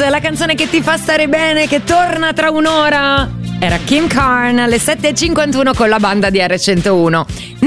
la canzone che ti fa stare bene, che torna tra un'ora. Era Kim Carn alle 7.51 con la banda di R101.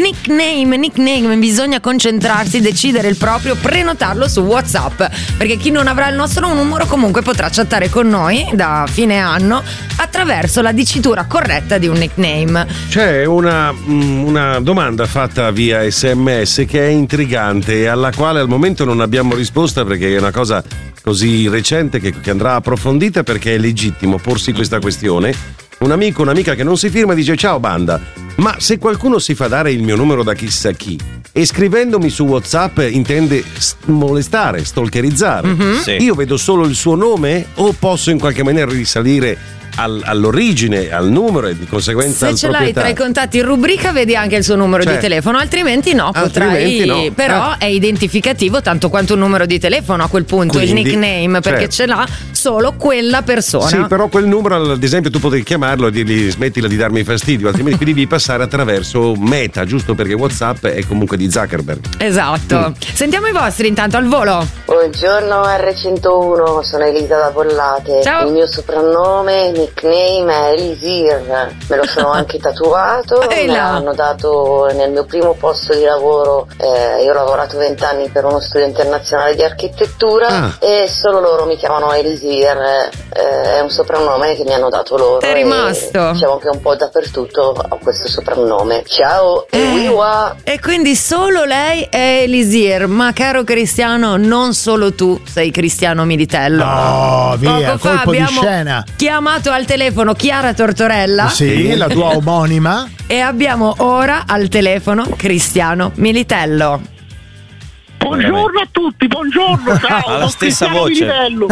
Nickname, bisogna concentrarsi, decidere il proprio, prenotarlo su WhatsApp, perché chi non avrà il nostro numero comunque potrà chattare con noi da fine anno attraverso la dicitura corretta di un nickname. C'è una domanda fatta via SMS che è intrigante e alla quale al momento non abbiamo risposta, perché è una cosa così recente che andrà approfondita, perché è legittimo porsi questa questione. Un amico, un'amica che non si firma dice: ciao banda, ma se qualcuno si fa dare il mio numero da chissà chi e scrivendomi su WhatsApp intende molestare, stalkerizzare, Sì. io vedo solo il suo nome o posso in qualche maniera risalire all'origine, al numero e di conseguenza se al ce l'hai proprietario? tra i contatti in rubrica vedi anche il suo numero di telefono, altrimenti no, Altrimenti potrai no. però è identificativo tanto quanto un numero di telefono a quel punto. Quindi, il nickname, perché ce l'ha solo quella persona. Sì, però quel numero, ad esempio, tu potevi chiamarlo e dirgli smettila di darmi fastidio, altrimenti devi passare attraverso Meta, giusto, perché WhatsApp è comunque di Zuckerberg. Esatto. Sentiamo i vostri intanto al volo. Buongiorno R101, sono Elisa da Pollate. Ciao. Il mio soprannome, nickname è Elisir, me lo sono anche tatuato, me l'hanno dato nel mio primo posto di lavoro. Io ho lavorato 20 anni per uno studio internazionale di architettura e solo loro mi chiamano Elisir, è un soprannome che mi hanno dato loro. È rimasto. Diciamo che un po' dappertutto ho questo soprannome. Ciao e wiwa. E quindi solo lei è Elisir, ma caro Cristiano, non solo tu sei Cristiano Militello. No, via, Poco fa colpo di abbiamo scena. chiamato al telefono Chiara Tortorella. Sì, la tua omonima. E abbiamo ora al telefono Cristiano Militello. Buongiorno a tutti, buongiorno, ciao. Ha la sono stessa Cristiano voce. Militello.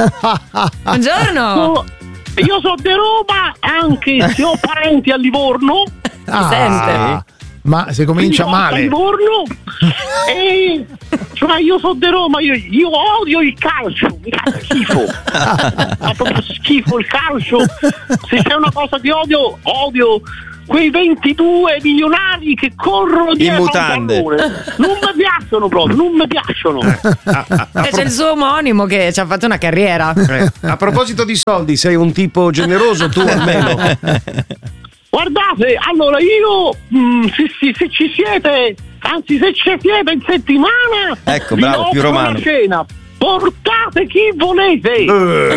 Buongiorno. Io sono di Roma, anche se ho parenti a Livorno. Sente? Ma se comincia Quindi vado a male. Livorno e cioè io sono di Roma, io odio il calcio, mi fa schifo. Fa proprio schifo il calcio. Se c'è una cosa che odio quei 22 milionari che corrono dietro un mutande. pallone. Non mi piacciono proprio, non mi piacciono. E c'è il suo omonimo che ci ha fatto una carriera. A proposito di soldi, sei un tipo generoso tu almeno? Guardate, allora io se ci siete, anzi se ci siete in settimana, Ecco, vi bravo, più offro romano. una cena. Portate chi volete.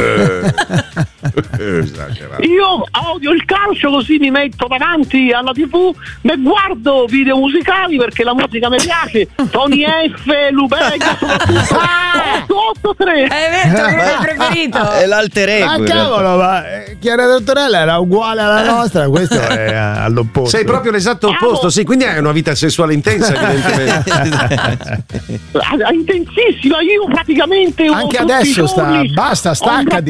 Esagerato. Io odio il calcio, così mi metto davanti alla TV, ne guardo video musicali perché la musica mi piace. Tony F, Lubega, soprattutto 883. È vero, è il preferito. È l'alter ego. Ah, in realtà. cavolo, ma Chiara Tortorella era uguale alla nostra, questo è all'opposto. Sei proprio l'esatto opposto, sì, quindi hai una vita sessuale intensa, evidentemente. Intensissima, io praticamente anche adesso basta, staccati.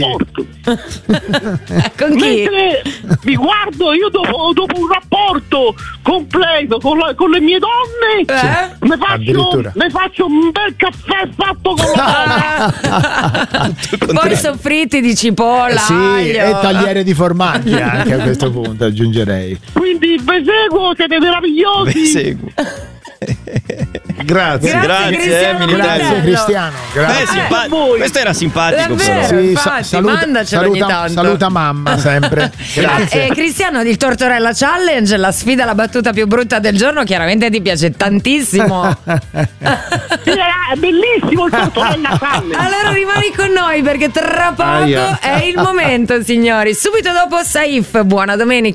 Con chi? Mentre vi guardo, io dopo un rapporto completo con le mie donne ne faccio un bel caffè fatto con la Poi soffritti di cipolla, Sì, aglio. e tagliere di formaggi anche a questo punto aggiungerei. Quindi vi seguo, siete meravigliosi. Grazie. Cristiano Militello. Grazie Cristiano, grazie. Questo era simpatico. Davvero, però. infatti, mandacelo ogni tanto. Saluta mamma sempre. Grazie. Cristiano, il Tortorella Challenge, la sfida alla battuta più brutta del giorno, chiaramente ti piace tantissimo. È bellissimo il Tortorella Challenge. Allora rimani con noi perché tra poco è il momento, signori. Subito dopo Saif, buona domenica.